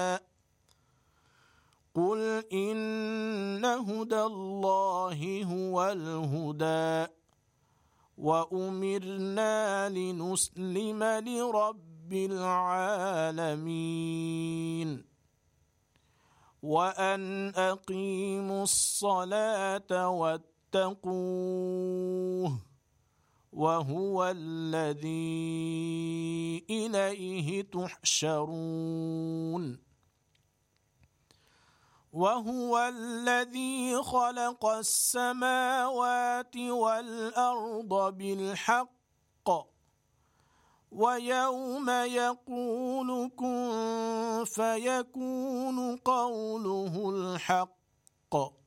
قل إن هدى الله هو الهدى وأمرنا لنسلم لرب العالمين وأن أقيموا الصلاة واتقوه وهو الذي إليه تحشرون وهو الذي خلق السماوات والأرض بالحق ويوم يقول كن فيكون قوله الحق